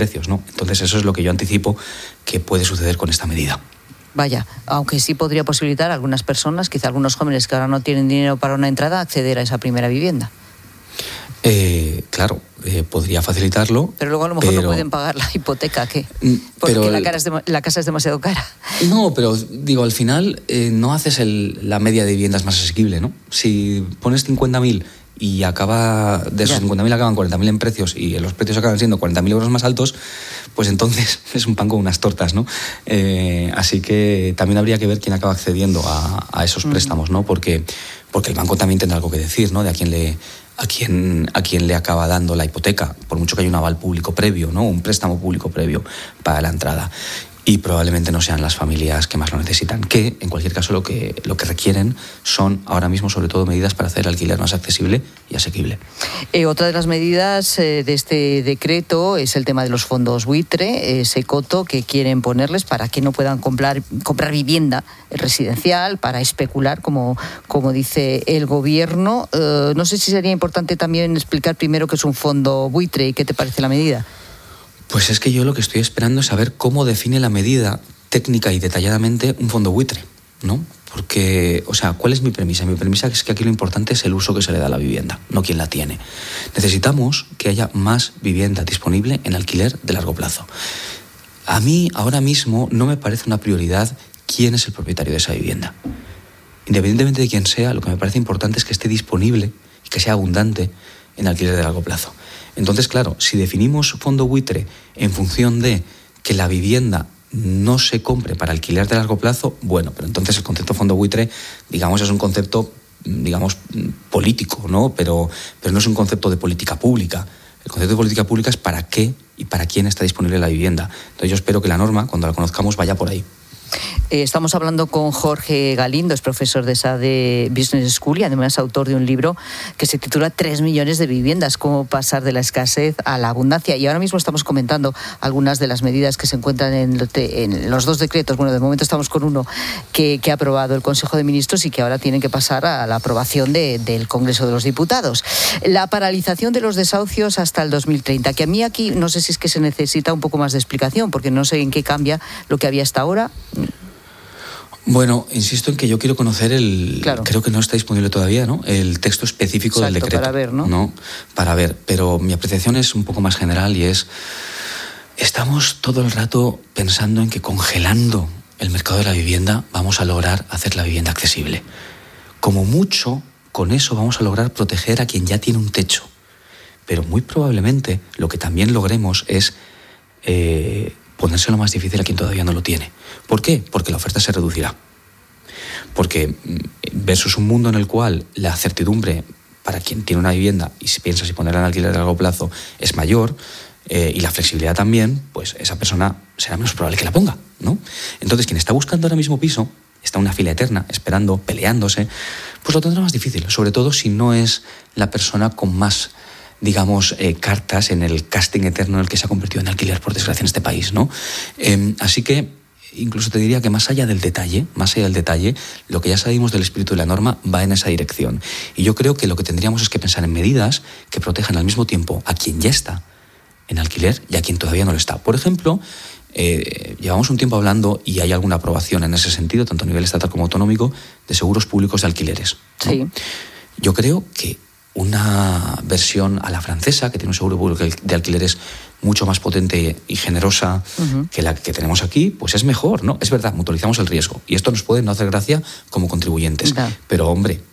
precios, ¿no? Entonces eso es lo que yo anticipo que puede suceder con esta medida. Vaya, aunque sí podría posibilitar a algunas personas, quizá algunos jóvenes que ahora no tienen dinero para una entrada, acceder a esa primera vivienda. Claro, podría facilitarlo. Pero luego a lo mejor no pueden pagar la hipoteca, ¿qué? Porque la casa es demasiado cara. No, pero digo, al final no haces la media de viviendas más asequible, ¿no? Si pones 50.000 y acaba de esos 50.000 acaban 40.000 en precios y los precios acaban siendo 40.000 euros más altos, pues entonces es un pan con unas tortas, ¿no? Así que también habría que ver quién acaba accediendo a esos préstamos, ¿no? Porque el banco también tendrá algo que decir, ¿no? De a quién le acaba dando la hipoteca, por mucho que haya un aval público previo, ¿no? Un préstamo público previo para la entrada. Y probablemente no sean las familias que más lo necesitan, que en cualquier caso lo que requieren son ahora mismo sobre todo medidas para hacer el alquiler más accesible y asequible. Otra de las medidas de este decreto es el tema de los fondos buitre, ese coto que quieren ponerles para que no puedan comprar vivienda residencial, para especular, como dice el gobierno. No sé si sería importante también explicar primero qué es un fondo buitre y qué te parece la medida. Pues es que yo lo que estoy esperando es saber cómo define la medida técnica y detalladamente un fondo buitre, ¿no? Porque, o sea, ¿cuál es mi premisa? Mi premisa es que aquí lo importante es el uso que se le da a la vivienda, no quién la tiene. Necesitamos que haya más vivienda disponible en alquiler de largo plazo. A mí, ahora mismo, no me parece una prioridad quién es el propietario de esa vivienda. Independientemente de quién sea, lo que me parece importante es que esté disponible y que sea abundante en alquiler de largo plazo. Entonces, claro, si definimos fondo buitre en función de que la vivienda no se compre para alquiler de largo plazo, bueno, pero entonces el concepto fondo buitre, digamos, es un concepto, digamos, político, ¿no? Pero no es un concepto de política pública. El concepto de política pública es para qué y para quién está disponible la vivienda. Entonces yo espero que la norma, cuando la conozcamos, vaya por ahí. Estamos hablando con Jorge Galindo, es profesor de SADE Business School y además autor de un libro que se titula 3 millones de viviendas, cómo pasar de la escasez a la abundancia. Y ahora mismo estamos comentando algunas de las medidas que se encuentran en los dos decretos. Bueno, de momento estamos con uno que ha aprobado el Consejo de Ministros y que ahora tienen que pasar a la aprobación del Congreso de los Diputados. La paralización de los desahucios hasta el 2030, que a mí aquí no sé si es que se necesita un poco más de explicación, porque no sé en qué cambia lo que había hasta ahora. Bueno, insisto en que yo quiero conocer Claro. Creo que no está disponible todavía, ¿no? El texto específico del decreto. Para ver, ¿no? No, para ver, pero mi apreciación es un poco más general y estamos todo el rato pensando en que congelando el mercado de la vivienda vamos a lograr hacer la vivienda accesible. Como mucho, con eso vamos a lograr proteger a quien ya tiene un techo. Pero muy probablemente lo que también logremos es ponérselo más difícil a quien todavía no lo tiene. ¿Por qué? Porque la oferta se reducirá. Porque versus un mundo en el cual la certidumbre para quien tiene una vivienda y se piensa si ponerla en alquiler a largo plazo es mayor, y la flexibilidad también, pues esa persona será menos probable que la ponga, ¿no? Entonces, quien está buscando ahora mismo piso, está en una fila eterna, esperando, peleándose, pues lo tendrá más difícil, sobre todo si no es la persona con más, digamos, cartas en el casting eterno en el que se ha convertido en alquiler, por desgracia, en este país, ¿no? Así que incluso te diría que más allá del detalle, lo que ya sabemos del espíritu de la norma va en esa dirección. Y yo creo que lo que tendríamos es que pensar en medidas que protejan al mismo tiempo a quien ya está en alquiler y a quien todavía no lo está. Por ejemplo, llevamos un tiempo hablando, y hay alguna aprobación en ese sentido, tanto a nivel estatal como autonómico, de seguros públicos de alquileres, ¿no? Sí. Yo creo que una versión a la francesa, que tiene un seguro público de alquileres mucho más potente y generosa que la que tenemos aquí, pues es mejor, ¿no? Es verdad, mutualizamos el riesgo. Y esto nos puede no hacer gracia como contribuyentes. Claro. Pero, hombre,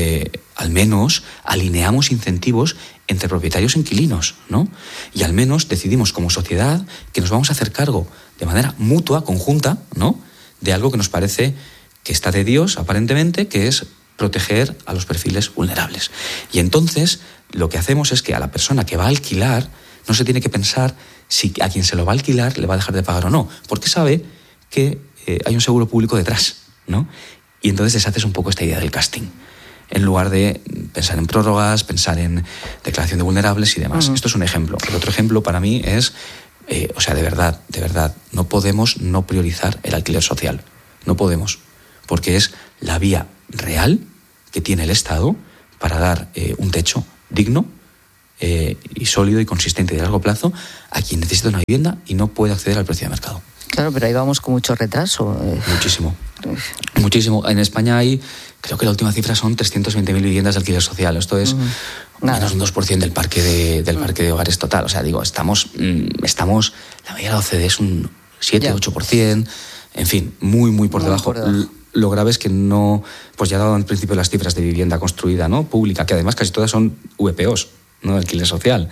al menos alineamos incentivos entre propietarios e inquilinos, ¿no? Y al menos decidimos como sociedad que nos vamos a hacer cargo de manera mutua, conjunta, ¿no?, de algo que nos parece que está de Dios, aparentemente, que es proteger a los perfiles vulnerables. Y entonces lo que hacemos es que a la persona que va a alquilar no se tiene que pensar si a quien se lo va a alquilar le va a dejar de pagar o no, porque sabe que hay un seguro público detrás, ¿no? Y entonces deshaces un poco esta idea del casting, en lugar de pensar en prórrogas, pensar en declaración de vulnerables y demás. Esto es un ejemplo. El otro ejemplo para mí es, de verdad, no podemos no priorizar el alquiler social. No podemos, porque es la vía real que tiene el Estado para dar un techo digno y sólido y consistente de largo plazo a quien necesita una vivienda y no puede acceder al precio de mercado. Claro, pero ahí vamos con mucho retraso. Muchísimo. En España hay, creo que la última cifra son 320.000 viviendas de alquiler social. Esto es menos un 2% del parque de hogares total. O sea, digo, estamos la media de la OCDE es un 7-8%. En fin, muy por debajo. Lo grave es que no, pues ya he dado al principio las cifras de vivienda construida, ¿no? Pública, que además casi todas son VPOs, no de alquiler social.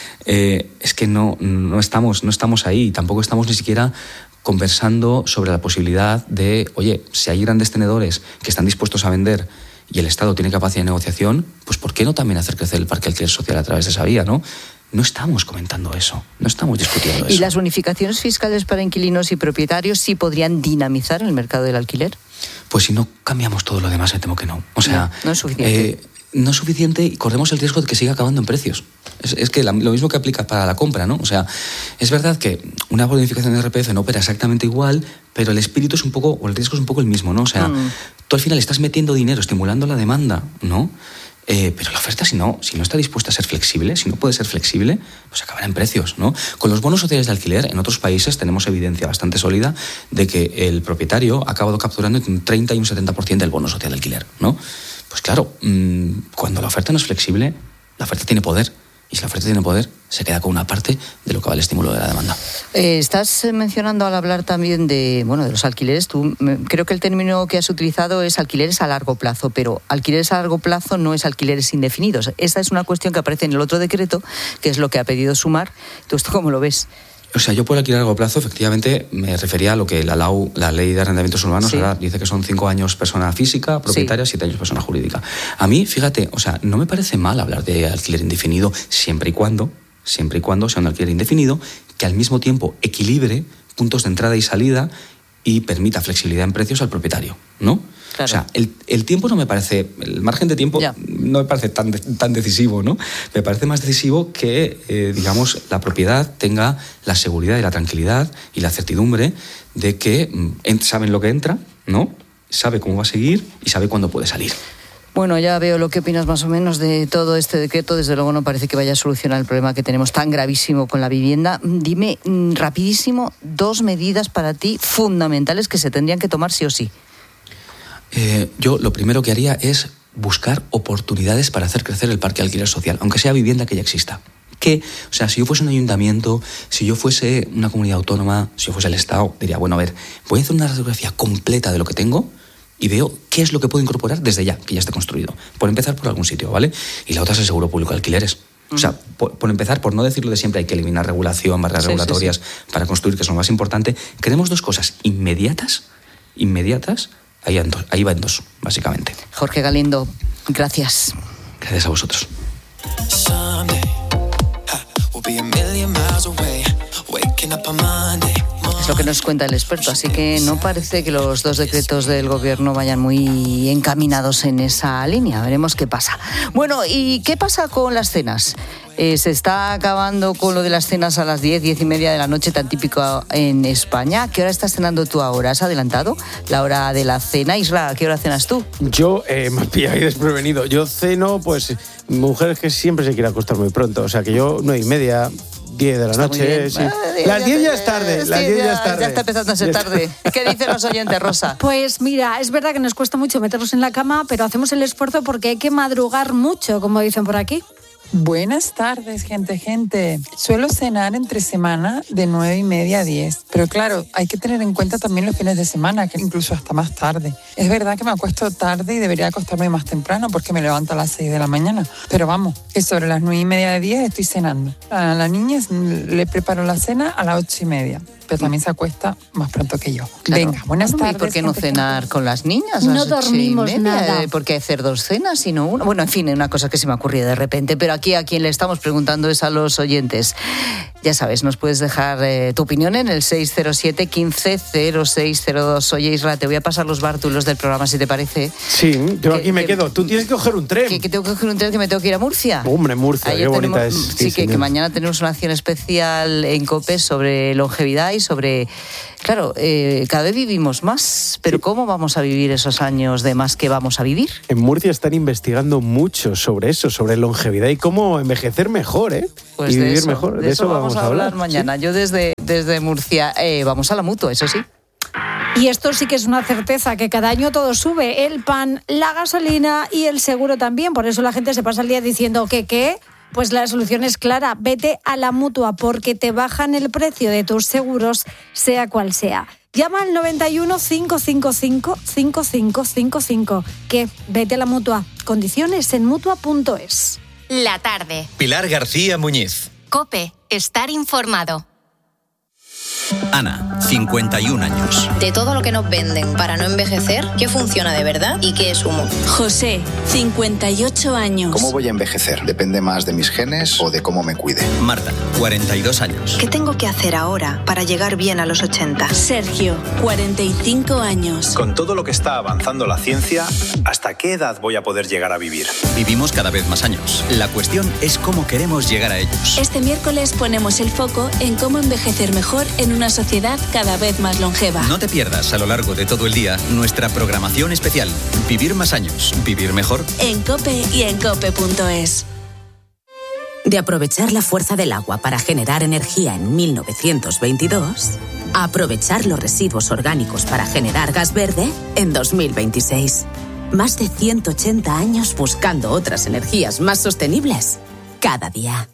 Es que no estamos ahí, tampoco estamos ni siquiera conversando sobre la posibilidad de, oye, si hay grandes tenedores que están dispuestos a vender y el Estado tiene capacidad de negociación, pues ¿por qué no también hacer crecer el parque de alquiler social a través de esa vía, ¿no? No estamos comentando eso, no estamos discutiendo eso. ¿Y las bonificaciones fiscales para inquilinos y propietarios sí podrían dinamizar el mercado del alquiler? Pues si no cambiamos todo lo demás, me temo que no. O sea, no es suficiente. No es suficiente y corremos el riesgo de que siga acabando en precios. Es que lo mismo que aplica para la compra, ¿no? O sea, es verdad que una bonificación de IRPF no opera exactamente igual, pero el espíritu es un poco, o el riesgo es un poco el mismo, ¿no? O sea, tú al final estás metiendo dinero, estimulando la demanda, ¿no? Pero la oferta, si no está dispuesta a ser flexible, si no puede ser flexible, pues acabará en precios, ¿no? Con los bonos sociales de alquiler, en otros países tenemos evidencia bastante sólida de que el propietario ha acabado capturando entre un 30 y un 70% del bono social de alquiler, ¿no? Pues claro, cuando la oferta no es flexible, la oferta tiene poder. Y si la oferta tiene poder, se queda con una parte de lo que va el estímulo de la demanda. Estás mencionando al hablar también de los alquileres. Creo que el término que has utilizado es alquileres a largo plazo, pero alquileres a largo plazo no es alquileres indefinidos. Esa es una cuestión que aparece en el otro decreto, que es lo que ha pedido Sumar. ¿Tú esto cómo lo ves? O sea, yo por alquiler a largo plazo, efectivamente, me refería a lo que la Ley de Arrendamientos Urbanos, ahora dice que son 5 años persona física, propietaria, 7 años persona jurídica. A mí, fíjate, o sea, no me parece mal hablar de alquiler indefinido siempre y cuando sea un alquiler indefinido que al mismo tiempo equilibre puntos de entrada y salida y permita flexibilidad en precios al propietario, ¿no? Claro. O sea, el tiempo no me parece, el margen de tiempo no me parece tan decisivo, ¿no? Me parece más decisivo que, digamos, la propiedad tenga la seguridad y la tranquilidad y la certidumbre de que saben lo que entra, ¿no? Sabe cómo va a seguir y sabe cuándo puede salir. Bueno, ya veo lo que opinas más o menos de todo este decreto. Desde luego no parece que vaya a solucionar el problema que tenemos tan gravísimo con la vivienda. Dime rapidísimo 2 medidas para ti fundamentales que se tendrían que tomar sí o sí. Yo lo primero que haría es buscar oportunidades para hacer crecer el parque de alquiler social, aunque sea vivienda que ya exista. O sea, si yo fuese un ayuntamiento, si yo fuese una comunidad autónoma, si yo fuese el Estado, diría, bueno, a ver, voy a hacer una radiografía completa de lo que tengo y veo qué es lo que puedo incorporar desde ya, que ya esté construido. Por empezar por algún sitio, ¿vale? Y la otra es el seguro público de alquileres. O sea, por empezar, por no decirlo de siempre, hay que eliminar regulación, barreras regulatorias para construir, que es lo más importante. Queremos 2 cosas inmediatas, ahí va en 2, básicamente. Jorge Galindo, gracias. Gracias a vosotros. Es lo que nos cuenta el experto, así que no parece que los 2 decretos del gobierno vayan muy encaminados en esa línea. Veremos qué pasa. Bueno, ¿y qué pasa con las cenas? Se está acabando con lo de las cenas a las 10:30 de la noche, tan típico en España. ¿A qué hora estás cenando tú ahora? ¿Has adelantado la hora de la cena? Isra, ¿a qué hora cenas tú? Yo, me has pillado ahí desprevenido. Yo ceno, pues, mujer que siempre se quiere acostar muy pronto. O sea, que yo 9:30... 10 de la noche, sí. Las 10 ya es tarde, las 10 ya es tarde. Ya está empezando a ser tarde. ¿Qué dicen los oyentes, Rosa? Pues mira, es verdad que nos cuesta mucho meternos en la cama, pero hacemos el esfuerzo porque hay que madrugar mucho, como dicen por aquí. Buenas tardes, gente. Suelo cenar entre semana de 9:30 a 10. Pero claro, hay que tener en cuenta también los fines de semana, que incluso hasta más tarde. Es verdad que me acuesto tarde y debería acostarme más temprano porque me levanto a las 6 de la mañana. Pero vamos, que sobre las 9:30 de 10 estoy cenando. A la niña le preparo la cena a las 8:30. Pero también se acuesta más pronto que yo. Claro. Venga, buenas tardes. ¿Y por qué no cenar con las niñas? No dormimos nada. ¿Por qué hacer 2 cenas y no una? Bueno, en fin, es una cosa que se me ha ocurrido de repente, pero aquí a quien le estamos preguntando es a los oyentes. Ya sabes, nos puedes dejar tu opinión en el 607 15 0602. Oye, Isra, te voy a pasar los bártulos del programa, si te parece. Sí, yo aquí me quedo. Tú tienes que coger un tren. Que tengo que coger un tren, que me tengo que ir a Murcia. Hombre, Murcia, qué bonita es. Sí, que mañana tenemos una acción especial en COPE sobre longevidad y sobre... Claro, cada vez vivimos más, pero ¿cómo vamos a vivir esos años de más que vamos a vivir? En Murcia están investigando mucho sobre eso, sobre longevidad y cómo envejecer mejor, pues y vivir eso, mejor. De eso vamos a hablar mañana. ¿Sí? Yo desde Murcia, vamos a la Mutua, eso sí. Y esto sí que es una certeza, que cada año todo sube, el pan, la gasolina y el seguro también. Por eso la gente se pasa el día diciendo que ¿qué? Pues la solución es clara, vete a la Mutua porque te bajan el precio de tus seguros, sea cual sea. Llama al 91 555 5555. Que vete a la Mutua. Condiciones en Mutua.es. La tarde. Pilar García Muñiz. COPE. Estar informado. Ana, 51 años. De todo lo que nos venden para no envejecer, ¿qué funciona de verdad y qué es humo? José, 58 años. ¿Cómo voy a envejecer? ¿Depende más de mis genes o de cómo me cuide? Marta, 42 años. ¿Qué tengo que hacer ahora para llegar bien a los 80? Sergio, 45 años. Con todo lo que está avanzando la ciencia, ¿hasta qué edad voy a poder llegar a vivir? Vivimos cada vez más años. La cuestión es cómo queremos llegar a ellos. Este miércoles ponemos el foco en cómo envejecer mejor en una sociedad cada vez más longeva. No te pierdas a lo largo de todo el día nuestra programación especial. Vivir más años, vivir mejor. En COPE y en COPE.es. De aprovechar la fuerza del agua para generar energía en 1922, a aprovechar los residuos orgánicos para generar gas verde en 2026. Más de 180 años buscando otras energías más sostenibles. Cada día.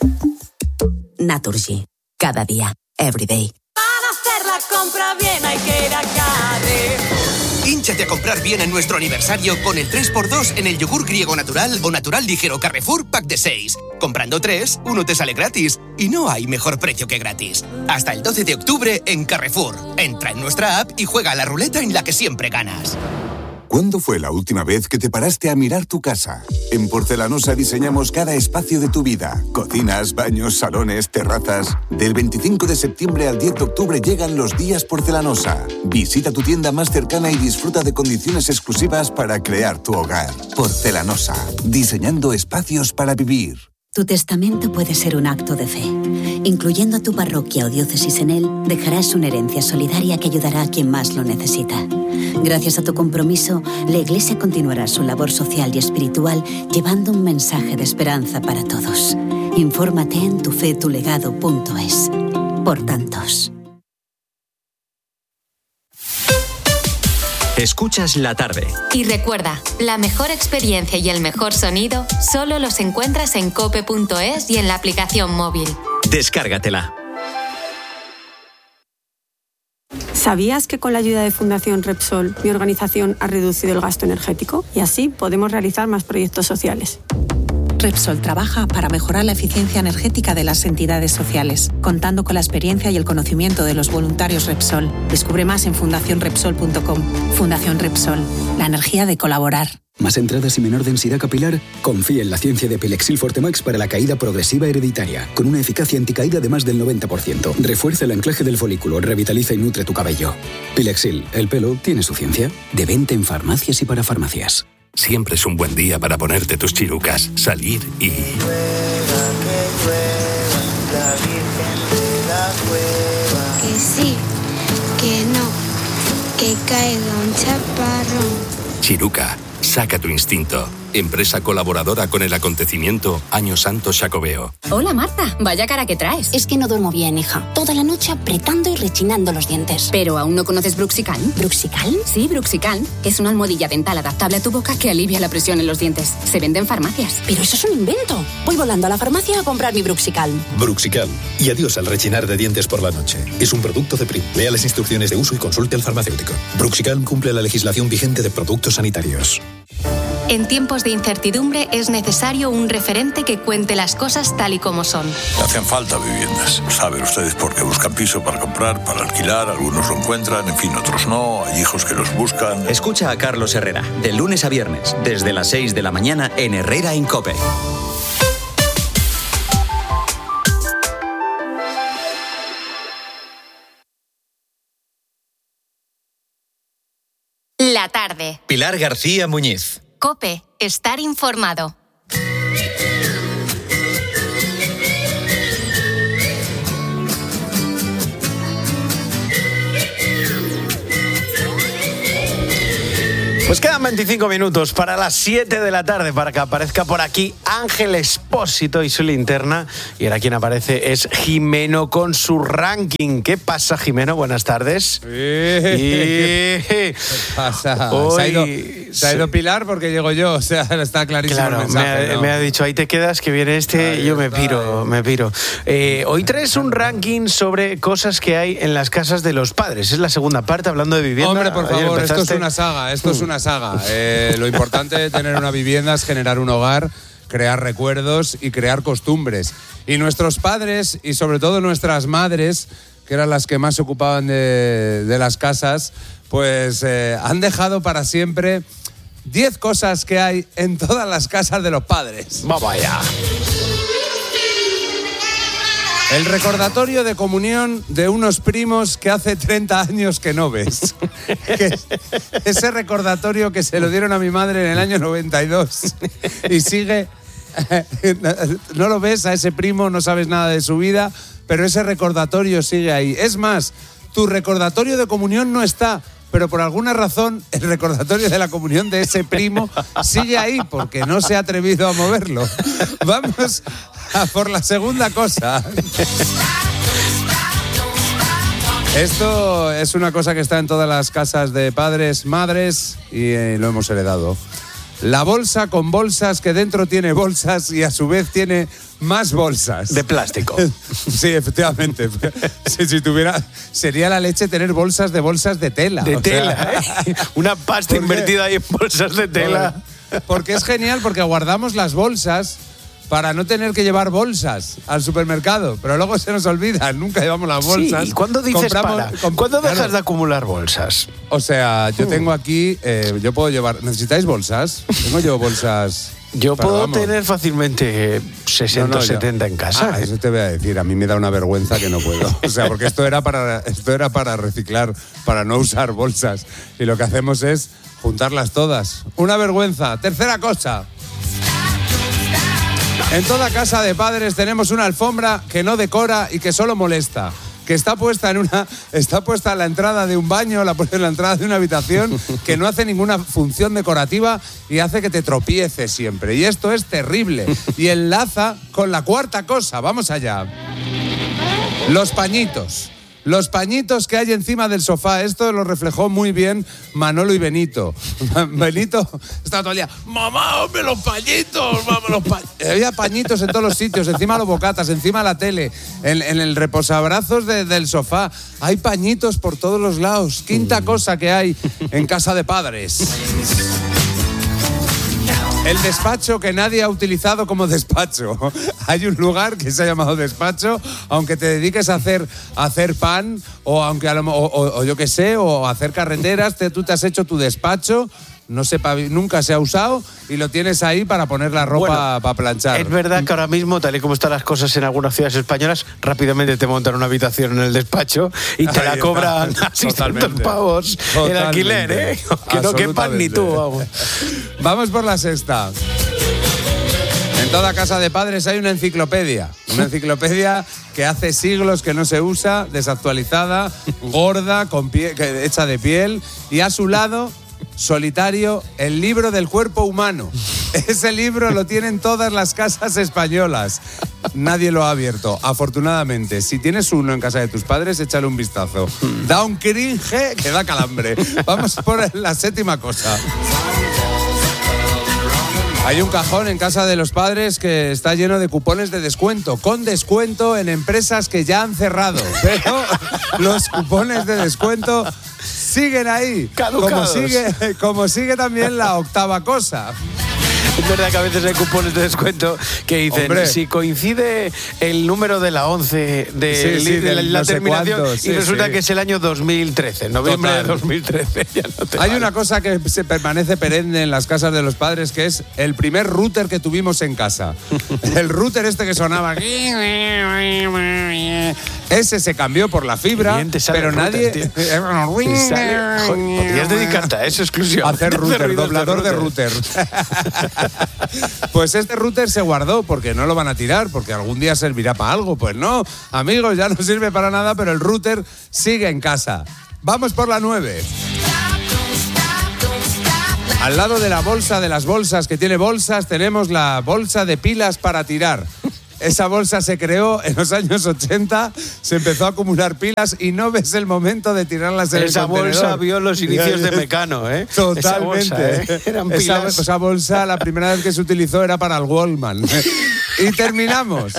Naturgy. Cada día. Every day. Para hacer la compra bien hay que ir a Carrefour. Hínchate a comprar bien en nuestro aniversario con el 3x2 en el yogur griego natural o natural ligero Carrefour Pack de 6. Comprando 3, uno te sale gratis. Y no hay mejor precio que gratis. Hasta el 12 de octubre en Carrefour. Entra en nuestra app y juega a la ruleta en la que siempre ganas. ¿Cuándo fue la última vez que te paraste a mirar tu casa? En Porcelanosa diseñamos cada espacio de tu vida. Cocinas, baños, salones, terrazas. Del 25 de septiembre al 10 de octubre llegan los días Porcelanosa. Visita tu tienda más cercana y disfruta de condiciones exclusivas para crear tu hogar. Porcelanosa. Diseñando espacios para vivir. Tu testamento puede ser un acto de fe. Incluyendo a tu parroquia o diócesis en él, dejarás una herencia solidaria que ayudará a quien más lo necesita. Gracias a tu compromiso, la Iglesia continuará su labor social y espiritual llevando un mensaje de esperanza para todos. Infórmate en tufetulegado.es. Por tantos. Escuchas La Tarde. Y recuerda, la mejor experiencia y el mejor sonido solo los encuentras en cope.es y en la aplicación móvil. Descárgatela. ¿Sabías que con la ayuda de Fundación Repsol, mi organización ha reducido el gasto energético? Y así podemos realizar más proyectos sociales. Repsol trabaja para mejorar la eficiencia energética de las entidades sociales, contando con la experiencia y el conocimiento de los voluntarios Repsol. Descubre más en fundacionrepsol.com. Fundación Repsol, la energía de colaborar. ¿Más entradas y menor densidad capilar? Confía en la ciencia de Pilexil Fortemax para la caída progresiva hereditaria, con una eficacia anticaída de más del 90%. Refuerza el anclaje del folículo, revitaliza y nutre tu cabello. Pilexil, el pelo tiene su ciencia. De venta en farmacias y para farmacias. Siempre es un buen día para ponerte tus chirucas, salir y... Que sí, que no, que caiga un chaparrón. Chiruca, saca tu instinto. Empresa colaboradora con el acontecimiento Año Santo Xacobeo. Hola Marta, vaya cara que traes. Es que no duermo bien, hija. Toda la noche apretando y rechinando los dientes. ¿Pero aún no conoces Bruxical? ¿Bruxical? Sí, Bruxical, que es una almohadilla dental adaptable a tu boca que alivia la presión en los dientes. Se vende en farmacias. Pero eso es un invento. Voy volando a la farmacia a comprar mi Bruxical. Bruxical. Y adiós al rechinar de dientes por la noche. Es un producto de Prim. Lea las instrucciones de uso y consulte al farmacéutico. Bruxical cumple la legislación vigente de productos sanitarios. En tiempos de incertidumbre es necesario un referente que cuente las cosas tal y como son. Hacen falta viviendas. Saben ustedes por qué buscan piso para comprar, para alquilar, algunos lo encuentran, en fin, otros no, hay hijos que los buscan. Escucha a Carlos Herrera, de lunes a viernes, desde las 6 de la mañana en Herrera en COPE. La tarde. Pilar García Muñiz. COPE. Estar informado. Pues quedan 25 minutos para las 7 de la tarde para que aparezca por aquí Ángel Expósito y su linterna. Y ahora quien aparece es Jimeno con su ranking. ¿Qué pasa, Jimeno? Buenas tardes. ¿Qué pasa? Hoy se ha ido Pilar porque llego yo, o sea, está clarísimo el mensaje. Me ha dicho, ahí te quedas, que viene y yo me piro. Hoy traes un ranking sobre cosas que hay en las casas de los padres. Es la segunda parte, hablando de vivienda. Hombre, por favor, esto es una saga, Lo importante de tener una vivienda es generar un hogar, crear recuerdos y crear costumbres. Y nuestros padres, y sobre todo nuestras madres, que eran las que más se ocupaban de las casas, pues han dejado para siempre 10 cosas que hay en todas las casas de los padres. Vamos allá. El recordatorio de comunión de unos primos que hace 30 años que no ves. Ese recordatorio que se lo dieron a mi madre en el año 92 y sigue. No lo ves a ese primo, no sabes nada de su vida, pero ese recordatorio sigue ahí. Es más, tu recordatorio de comunión no está, pero por alguna razón el recordatorio de la comunión de ese primo sigue ahí porque no se ha atrevido a moverlo. Vamos a por la segunda cosa. Esto es una cosa que está en todas las casas de padres, madres y lo hemos heredado. La bolsa con bolsas que dentro tiene bolsas y a su vez tiene más bolsas. De plástico. Sí, efectivamente. Si tuviera, sería la leche tener bolsas de tela. De tela, ¿eh? Una pasta invertida ahí en bolsas de tela. Porque es genial, porque guardamos las bolsas para no tener que llevar bolsas al supermercado, pero luego se nos olvida, nunca llevamos las bolsas. Sí, ¿y cuándo dices ¿Cuándo dejas de acumular bolsas? O sea, yo tengo aquí, yo puedo llevar... ¿Necesitáis bolsas? Tengo yo bolsas... Yo puedo tener fácilmente 60 o 70 en casa. Eso te voy a decir, a mí me da una vergüenza que no puedo. O sea, porque esto era para reciclar, para no usar bolsas. Y lo que hacemos es juntarlas todas. Una vergüenza. Tercera cosa. En toda casa de padres tenemos una alfombra que no decora y que solo molesta. Que está puesta en la entrada de un baño, en la entrada de una habitación, que no hace ninguna función decorativa y hace que te tropieces siempre. Y esto es terrible. Y enlaza con la cuarta cosa. Vamos allá. Los pañitos. Los pañitos que hay encima del sofá. Esto lo reflejó muy bien Manolo y Benito. Benito estaba todo el día, mamá, hombre, los pañitos, mamá, los pañitos. Había pañitos en todos los sitios, encima de los bocatas, encima de la tele, en el reposabrazos del sofá. Hay pañitos por todos los lados. Quinta cosa que hay en casa de padres. El despacho que nadie ha utilizado como despacho. Hay un lugar que se ha llamado despacho, aunque te dediques a hacer pan o aunque o yo qué sé, o a hacer carreteras, tú te has hecho tu despacho. No nunca se ha usado y lo tienes ahí para poner la ropa para planchar. Es verdad que ahora mismo, tal y como están las cosas en algunas ciudades españolas, rápidamente te montan una habitación en el despacho y te la cobran a 600 pavos el alquiler, ¿eh? Que no quepan ni tú, vamos. Vamos por la sexta. En toda casa de padres hay una enciclopedia. Una enciclopedia que hace siglos que no se usa, desactualizada, gorda, hecha de piel, y a su lado... solitario, el libro del cuerpo humano. Ese libro lo tienen todas las casas españolas. Nadie lo ha abierto, afortunadamente. Si tienes uno en casa de tus padres, échale un vistazo. Da un cringe que da calambre. Vamos por la séptima cosa. Hay un cajón en casa de los padres que está lleno de cupones de descuento, con descuento en empresas que ya han cerrado. Pero los cupones de descuento siguen ahí. Caducados. Como sigue también la octava cosa. Es verdad que a veces hay cupones de descuento que dicen, Hombre. si coincide el número de la 11 de la no sé terminación cuánto, y sí, resulta sí. que es el año 2013, noviembre Total. de 2013. Ya no te Hay vale. una cosa que se permanece perenne en las casas de los padres, que es el primer router que tuvimos en casa. El router este que sonaba aquí. Ese se cambió por la fibra, Bien te sale pero el router, nadie... tío. Te sale- Joder, podrías dedicarte a eso exclusivamente. Hacer router, ruidos doblador de router. Pues este router se guardó porque no lo van a tirar, porque algún día servirá para algo. Pues no, amigos, ya no sirve para nada, pero el router sigue en casa. Vamos por la 9. Al lado de la bolsa de las bolsas que tiene bolsas, tenemos la bolsa de pilas para tirar. Esa bolsa se creó en los años 80, se empezó a acumular pilas y no ves el momento de tirarlas en Esa el contenedor. bolsa vio los inicios de Mecano, ¿eh? Totalmente. Esa bolsa, ¿eh? Eran pilas. Esa bolsa, la primera vez que se utilizó era para el Wallman. Y terminamos.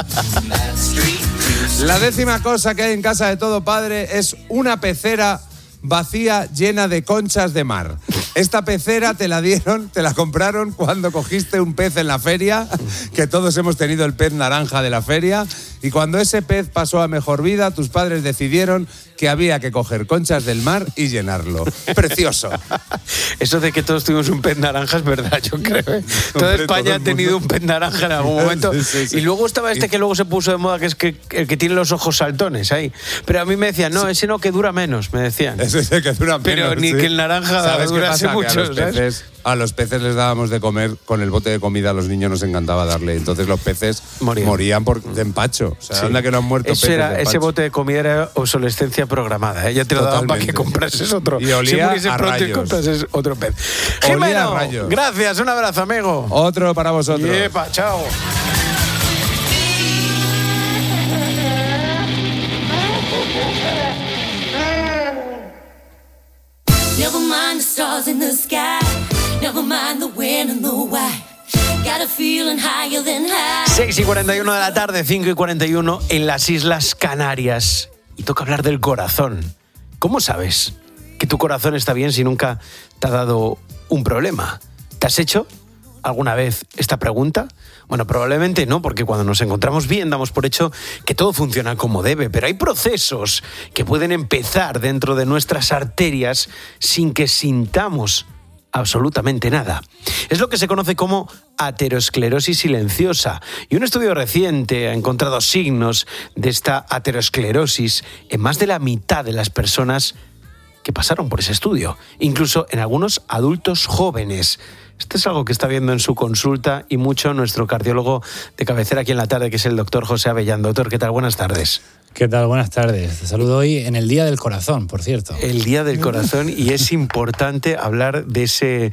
La 10ª cosa que hay en casa de todo padre es una pecera vacía llena de conchas de mar. Esta pecera te la compraron cuando cogiste un pez en la feria, que todos hemos tenido el pez naranja de la feria, y cuando ese pez pasó a mejor vida, tus padres decidieron que había que coger conchas del mar y llenarlo. Precioso. Eso de que todos tuvimos un pez naranja es verdad, yo creo. Toda Hombre, España todo ha el tenido mundo. un pez naranja en algún momento. Sí, sí. Y luego estaba este que luego se puso de moda, que es que el que tiene los ojos saltones ahí. Pero a mí me decían, no, ese no, que dura menos, me decían. Ese es el que dura menos. Pero ni sí. que el naranja ¿Sabes qué durase pasa? Que mucho, ¿sabes? a los peces les dábamos de comer con el bote de comida, a los niños nos encantaba darle. Entonces los peces morían de empacho. O sea, Sí. anda que no han muerto Eso peces era, de ese empacho. bote de comida era obsolescencia programada, ¿eh? Ya te lo daban para que comprases otro. Y olía si muriese a pronto y rayos. comprases otro pez. Olía a Jimeno, rayos. gracias, un abrazo, amigo. Otro para vosotros. Yepa, chao. Never mind the stars in the sky. Never mind the when and the why. Got a feeling higher than high. 6:41 de la tarde, 5:41 en las Islas Canarias. Y toca hablar del corazón. ¿Cómo sabes que tu corazón está bien si nunca te ha dado un problema? ¿Te has hecho alguna vez esta pregunta? Bueno, probablemente no, porque cuando nos encontramos bien damos por hecho que todo funciona como debe, pero hay procesos que pueden empezar dentro de nuestras arterias sin que sintamos absolutamente nada. Es lo que se conoce como aterosclerosis silenciosa. Y un estudio reciente ha encontrado signos de esta aterosclerosis en más de la mitad de las personas que pasaron por ese estudio, incluso en algunos adultos jóvenes. Esto es algo que está viendo en su consulta y mucho nuestro cardiólogo de cabecera aquí en la tarde, que es el doctor José Avellán. Doctor, ¿qué tal? Buenas tardes. ¿Qué tal? Buenas tardes. Te saludo hoy en el Día del Corazón, por cierto. El Día del Corazón, y es importante hablar de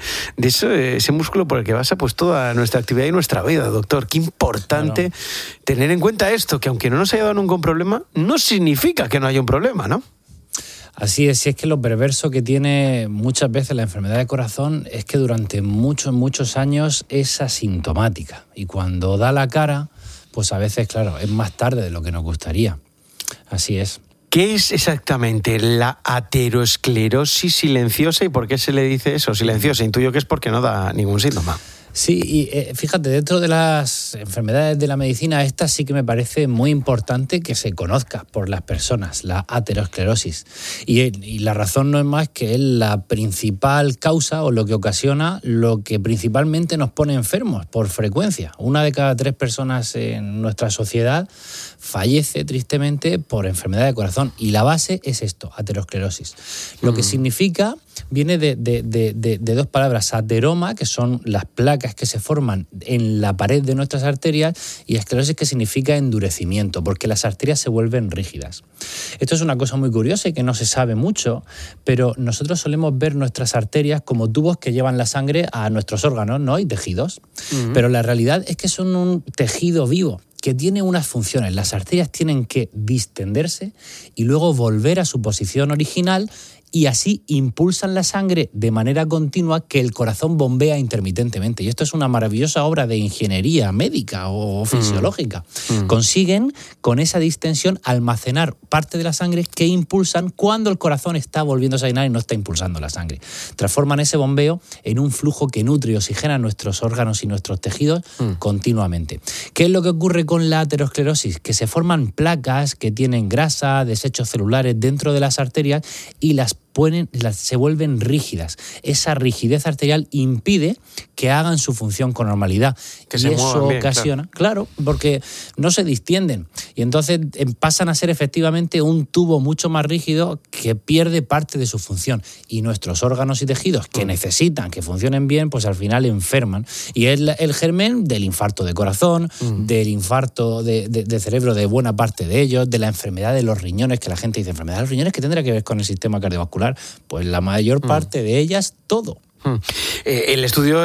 ese músculo por el que basa pues toda nuestra actividad y nuestra vida, doctor. Qué importante tener en cuenta esto, que aunque no nos haya dado ningún problema, no significa que no haya un problema, ¿no? Así es, y es que lo perverso que tiene muchas veces la enfermedad de corazón es que durante muchos años es asintomática. Y cuando da la cara, pues a veces, claro, es más tarde de lo que nos gustaría. Así es. ¿Qué es exactamente la aterosclerosis silenciosa y por qué se le dice eso, silenciosa? Intuyo que es porque no da ningún síntoma. Sí, y fíjate, dentro de las enfermedades de la medicina, esta sí que me parece muy importante que se conozca por las personas, la aterosclerosis. Y la razón no es más que es la principal causa o lo que ocasiona lo que principalmente nos pone enfermos por frecuencia. 1 de cada 3 personas en nuestra sociedad fallece tristemente por enfermedad de corazón. Y la base es esto, aterosclerosis. Lo que significa, viene de 2 palabras, ateroma, que son las placas que se forman en la pared de nuestras arterias, y esclerosis, que significa endurecimiento, porque las arterias se vuelven rígidas. Esto es una cosa muy curiosa y que no se sabe mucho, pero nosotros solemos ver nuestras arterias como tubos que llevan la sangre a nuestros órganos, ¿no? Y tejidos. Pero la realidad es que son un tejido vivo que tiene unas funciones. Las arterias tienen que distenderse y luego volver a su posición original y así impulsan la sangre de manera continua que el corazón bombea intermitentemente. Y esto es una maravillosa obra de ingeniería médica o fisiológica. Consiguen con esa distensión almacenar parte de la sangre que impulsan cuando el corazón está volviéndose a llenar y no está impulsando la sangre. Transforman ese bombeo en un flujo que nutre y oxigena nuestros órganos y nuestros tejidos continuamente. ¿Qué es lo que ocurre con la aterosclerosis? Que se forman placas que tienen grasa, desechos celulares dentro de las arterias y se vuelven rígidas. Esa rigidez arterial impide que hagan su función con normalidad. Que y se eso muevan bien, ocasiona, claro, porque no se distienden. Y entonces pasan a ser efectivamente un tubo mucho más rígido que pierde parte de su función. Y nuestros órganos y tejidos que necesitan que funcionen bien, pues al final enferman. Y es el germen del infarto de corazón, del infarto de cerebro de buena parte de ellos, de la enfermedad de los riñones, que la gente dice, ¿enfermedad de los riñones qué tendrá que ver con el sistema cardiovascular? Pues la mayor parte de ellas, todo. El estudio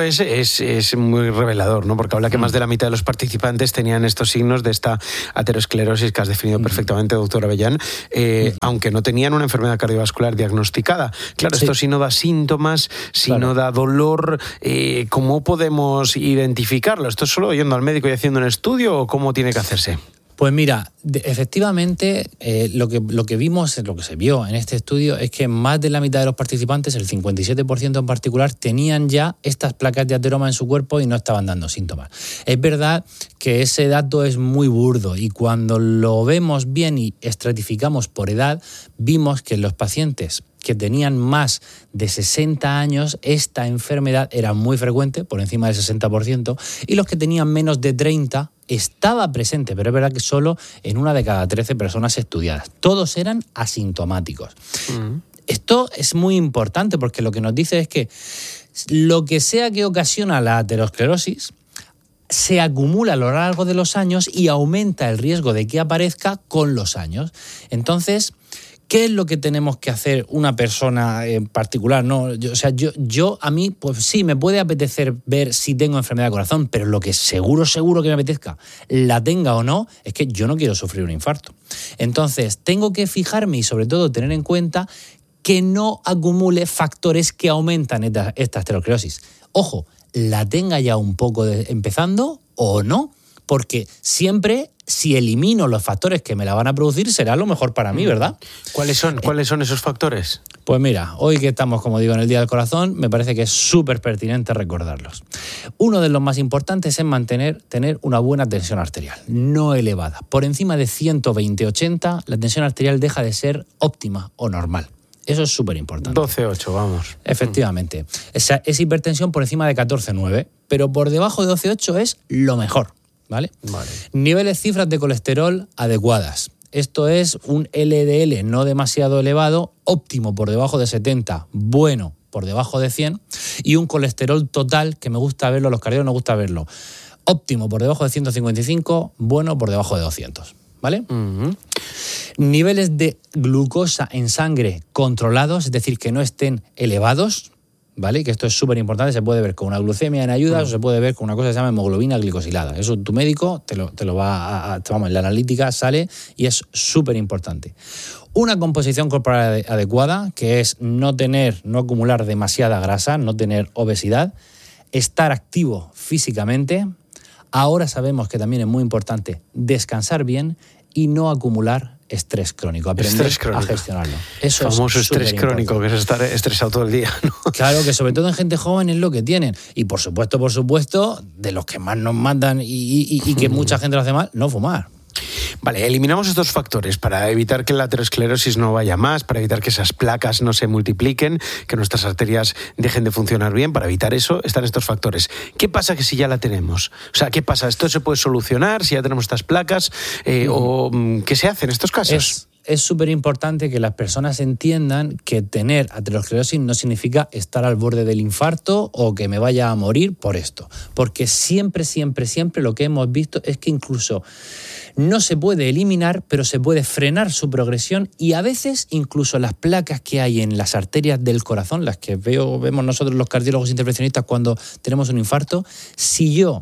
es muy revelador, ¿no? Porque habla que más de la mitad de los participantes tenían estos signos de esta aterosclerosis que has definido perfectamente, doctor Avellán, aunque no tenían una enfermedad cardiovascular diagnosticada. Claro, esto si no da síntomas, si no da dolor, ¿cómo podemos identificarlo? ¿Esto es solo yendo al médico y haciendo un estudio o cómo tiene que hacerse? Pues mira, efectivamente lo que vimos, lo que se vio en este estudio es que más de la mitad de los participantes, el 57% en particular, tenían ya estas placas de ateroma en su cuerpo y no estaban dando síntomas. Es verdad que ese dato es muy burdo y cuando lo vemos bien y estratificamos por edad, vimos que los pacientes que tenían más de 60 años, esta enfermedad era muy frecuente, por encima del 60%, y los que tenían menos de 30 estaba presente, pero es verdad que solo en 1 de cada 13 personas estudiadas. Todos eran asintomáticos. Esto es muy importante porque lo que nos dice es que lo que sea que ocasiona la aterosclerosis se acumula a lo largo de los años y aumenta el riesgo de que aparezca con los años. Entonces, ¿qué es lo que tenemos que hacer una persona en particular? No, yo a mí, pues sí, me puede apetecer ver si tengo enfermedad de corazón, pero lo que seguro que me apetezca, la tenga o no, es que yo no quiero sufrir un infarto. Entonces, tengo que fijarme y sobre todo tener en cuenta que no acumule factores que aumentan esta aterosclerosis. Ojo, la tenga ya un poco empezando o no, porque siempre, si elimino los factores que me la van a producir, será lo mejor para mí, ¿verdad? ¿Cuáles son esos factores? Pues mira, hoy que estamos, como digo, en el Día del Corazón, me parece que es súper pertinente recordarlos. Uno de los más importantes es tener una buena tensión arterial, no elevada. Por encima de 120/80, la tensión arterial deja de ser óptima o normal. Eso es súper importante. 12,8, vamos. Efectivamente. Es hipertensión por encima de 14,9, pero por debajo de 12,8 es lo mejor, ¿vale? Niveles, cifras de colesterol adecuadas. Esto es un LDL no demasiado elevado, óptimo por debajo de 70, bueno por debajo de 100, y un colesterol total, que me gusta verlo, a los cardiólogos nos gusta verlo, óptimo por debajo de 155, bueno por debajo de 200. ¿Vale? Niveles de glucosa en sangre controlados, es decir, que no estén elevados, ¿vale? Que esto es súper importante, se puede ver con una glucemia en ayudas o se puede ver con una cosa que se llama hemoglobina glicosilada. Eso tu médico te lo va vamos, en la analítica sale y es súper importante. Una composición corporal adecuada, que es no acumular demasiada grasa, no tener obesidad, estar activo físicamente. Ahora sabemos que también es muy importante descansar bien y no acumular estrés crónico, aprender a gestionarlo. Eso el famoso es estrés crónico, que es estar estresado todo el día, ¿no? Claro, que sobre todo en gente joven es lo que tienen. Y por supuesto, de los que más nos mandan y que mucha gente lo hace mal, no fumar. Vale, eliminamos estos factores para evitar que la aterosclerosis no vaya más, para evitar que esas placas no se multipliquen, que nuestras arterias dejen de funcionar bien. Para evitar eso están estos factores. ¿Qué pasa que si ya la tenemos? O sea, ¿qué pasa? ¿Esto se puede solucionar si ya tenemos estas placas? ¿O qué se hace en estos casos? Es súper importante que las personas entiendan que tener aterosclerosis no significa estar al borde del infarto o que me vaya a morir por esto. Porque siempre lo que hemos visto es que incluso no se puede eliminar, pero se puede frenar su progresión y a veces incluso las placas que hay en las arterias del corazón, las que vemos nosotros los cardiólogos intervencionistas cuando tenemos un infarto, si yo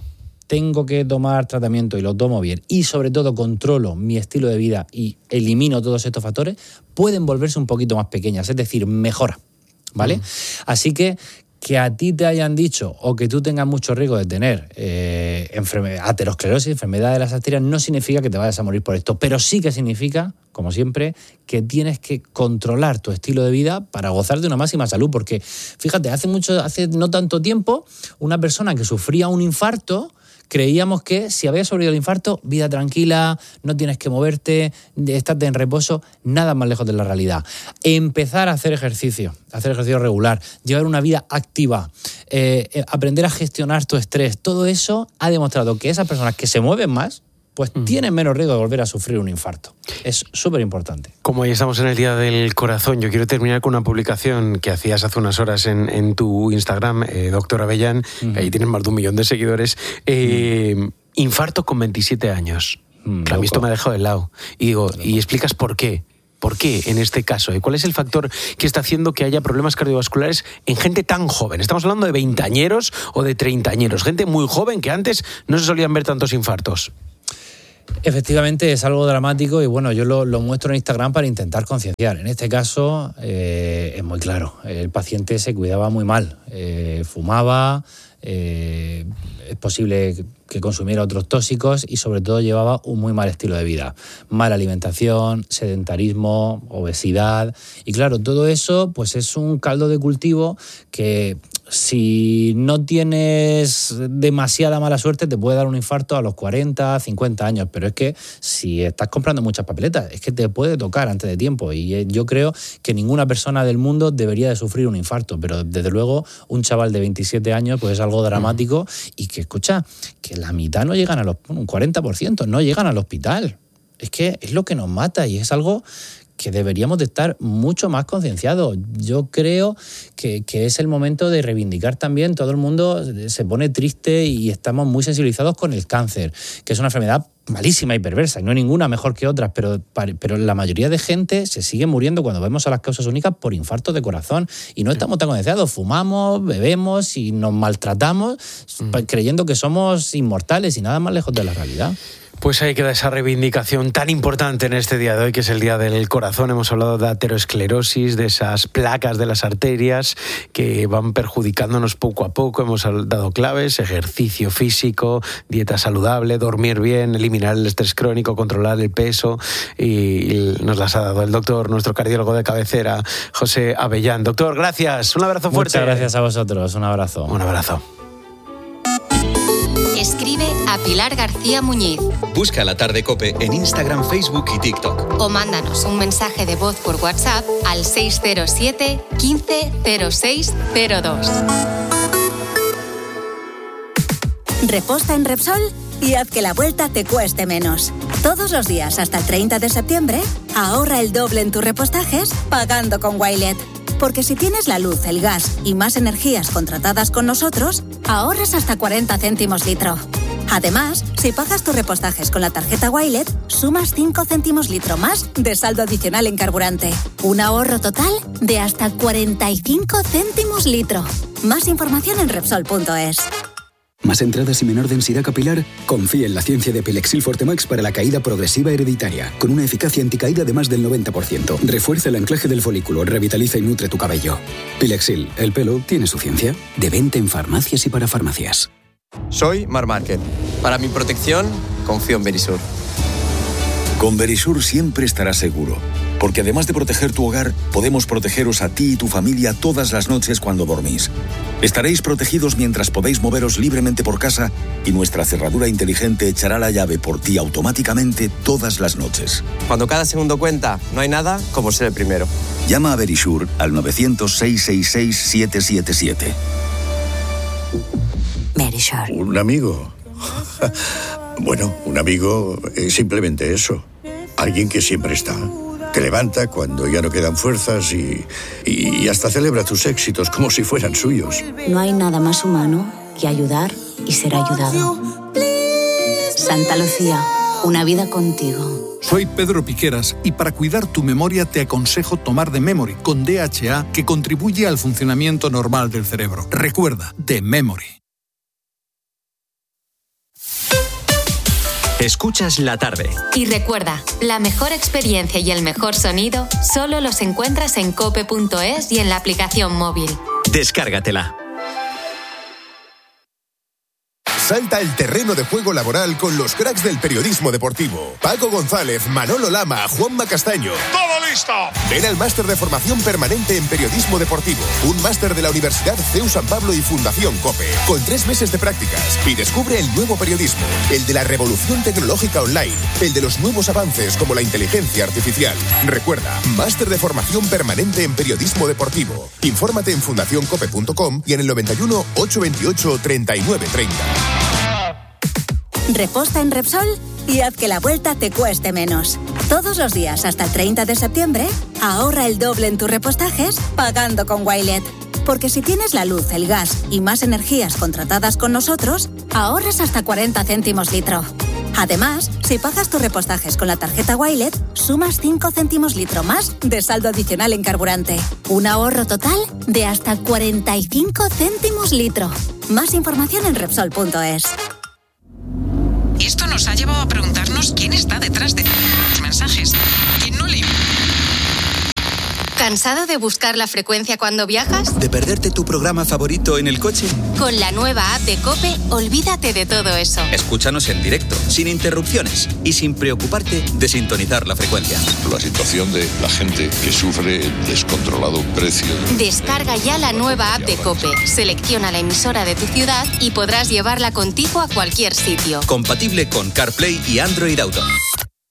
tengo que tomar tratamiento y lo tomo bien, y sobre todo controlo mi estilo de vida y elimino todos estos factores, pueden volverse un poquito más pequeñas, es decir, mejora, ¿vale? Así que a ti te hayan dicho o que tú tengas mucho riesgo de tener aterosclerosis, enfermedad de las arterias, no significa que te vayas a morir por esto, pero sí que significa, como siempre, que tienes que controlar tu estilo de vida para gozar de una máxima salud, porque fíjate, hace no tanto tiempo, una persona que sufría un infarto, creíamos que si habías sobrevivido al infarto, vida tranquila, no tienes que moverte, estate en reposo, nada más lejos de la realidad. Empezar a hacer ejercicio regular, llevar una vida activa, aprender a gestionar tu estrés, todo eso ha demostrado que esas personas que se mueven más, pues tienen menos riesgo de volver a sufrir un infarto. Es súper importante. Como hoy estamos en el Día del Corazón, yo quiero terminar con una publicación que hacías hace unas horas en tu Instagram, Dr. Avellán, ahí tienes más de 1 millón de seguidores, infarto con 27 años. Que a mí esto me ha dejado de lado. Y digo, ¿y explicas por qué? ¿Por qué en este caso? ¿Y cuál es el factor que está haciendo que haya problemas cardiovasculares en gente tan joven? Estamos hablando de 20añeros o de 30añeros, gente muy joven que antes no se solían ver tantos infartos. Efectivamente es algo dramático y bueno, yo lo muestro en Instagram para intentar concienciar. En este caso es muy claro, el paciente se cuidaba muy mal, fumaba, es posible que consumiera otros tóxicos y sobre todo llevaba un muy mal estilo de vida. Mala alimentación, sedentarismo, obesidad y claro, todo eso pues es un caldo de cultivo que si no tienes demasiada mala suerte te puede dar un infarto a los 40, 50 años, pero es que si estás comprando muchas papeletas es que te puede tocar antes de tiempo y yo creo que ninguna persona del mundo debería de sufrir un infarto, pero desde luego un chaval de 27 años pues es algo dramático y que escucha, que la mitad no llegan un 40% no llegan al hospital. Es que es lo que nos mata y es algo que deberíamos de estar mucho más concienciados. Yo creo que es el momento de reivindicar también, todo el mundo se pone triste y estamos muy sensibilizados con el cáncer, que es una enfermedad malísima y perversa, y no hay ninguna mejor que otras, pero la mayoría de gente se sigue muriendo cuando vemos a las causas únicas por infartos de corazón y no estamos tan concienciados, fumamos, bebemos y nos maltratamos creyendo que somos inmortales y nada más lejos de la realidad. Pues ahí queda esa reivindicación tan importante en este día de hoy, que es el Día del Corazón. Hemos hablado de aterosclerosis, de esas placas de las arterias que van perjudicándonos poco a poco. Hemos dado claves: ejercicio físico, dieta saludable, dormir bien, eliminar el estrés crónico, controlar el peso. Y nos las ha dado el doctor, nuestro cardiólogo de cabecera, José Avellán. Doctor, gracias. Un abrazo fuerte. Muchas gracias a vosotros. Un abrazo. Un abrazo. Escribe a Pilar García Muñiz. Busca La Tarde COPE en Instagram, Facebook y TikTok. O mándanos un mensaje de voz por WhatsApp al 607 15 06 02. Reposta en Repsol y haz que la vuelta te cueste menos. Todos los días hasta el 30 de septiembre, ahorra el doble en tus repostajes pagando con Wilet. Porque si tienes la luz, el gas y más energías contratadas con nosotros, ahorras hasta 40 céntimos litro. Además, si pagas tus repostajes con la tarjeta Wilet, sumas 5 céntimos litro más de saldo adicional en carburante. Un ahorro total de hasta 45 céntimos litro. Más información en Repsol.es. ¿Más entradas y menor densidad capilar? Confía en la ciencia de Pilexil Forte Max para la caída progresiva hereditaria, con una eficacia anticaída de más del 90%. Refuerza el anclaje del folículo, revitaliza y nutre tu cabello. Pilexil, el pelo tiene su ciencia. De venta en farmacias y para farmacias. Soy Marc Márquez. Para mi protección, confío en Verisur. Con Verisur siempre estarás seguro, porque además de proteger tu hogar, podemos protegeros a ti y tu familia todas las noches cuando dormís. Estaréis protegidos mientras podéis moveros libremente por casa y nuestra cerradura inteligente echará la llave por ti automáticamente todas las noches. Cuando cada segundo cuenta, no hay nada como ser el primero. Llama a Verisur al 900-666-777. Verisur. ¿Un amigo? Bueno, un amigo es simplemente eso. Alguien que siempre está. Te levanta cuando ya no quedan fuerzas y hasta celebra tus éxitos como si fueran suyos. No hay nada más humano que ayudar y ser ayudado. Santa Lucía, una vida contigo. Soy Pedro Piqueras y para cuidar tu memoria te aconsejo tomar The Memory con DHA, que contribuye al funcionamiento normal del cerebro. Recuerda, The Memory. Escuchas La Tarde. Y recuerda, la mejor experiencia y el mejor sonido solo los encuentras en cope.es y en la aplicación móvil. Descárgatela. Salta el terreno de juego laboral con los cracks del periodismo deportivo. Paco González, Manolo Lama, Juanma Castaño. ¡Todo listo! Ven al máster de formación permanente en periodismo deportivo. Un máster de la Universidad CEU San Pablo y Fundación COPE. Con 3 meses de prácticas. Y descubre el nuevo periodismo. El de la revolución tecnológica online. El de los nuevos avances como la inteligencia artificial. Recuerda, máster de formación permanente en periodismo deportivo. Infórmate en fundacioncope.com y en el 91 828 3930. Reposta en Repsol y haz que la vuelta te cueste menos. Todos los días hasta el 30 de septiembre, ahorra el doble en tus repostajes pagando con Wilet. Porque si tienes la luz, el gas y más energías contratadas con nosotros, ahorras hasta 40 céntimos litro. Además, si pagas tus repostajes con la tarjeta Wilet, sumas 5 céntimos litro más de saldo adicional en carburante. Un ahorro total de hasta 45 céntimos litro. Más información en Repsol.es. Esto nos ha llevado a preguntarnos quién está detrás de los mensajes. ¿Quién no lee? ¿Cansado de buscar la frecuencia cuando viajas? ¿De perderte tu programa favorito en el coche? Con la nueva app de COPE, olvídate de todo eso. Escúchanos en directo, sin interrupciones y sin preocuparte de sintonizar la frecuencia. La situación de la gente que sufre el descontrolado precio. Descarga ya la nueva app de COPE, selecciona la emisora de tu ciudad y podrás llevarla contigo a cualquier sitio. Compatible con CarPlay y Android Auto.